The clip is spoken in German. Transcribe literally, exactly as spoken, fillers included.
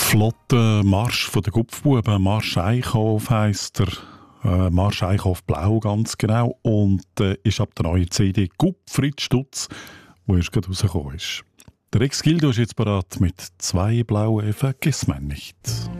Flotter Marsch von der Gupfbuben, Marsch Eichhof heisst er. Äh, Marsch Eichhof Blau, ganz genau. Und äh, ist ab der neuen C D Gupfried Stutz, wo erst gerade rausgekommen ist. Der Ex Gildo ist jetzt bereit mit zwei blauen, vergiss man nicht.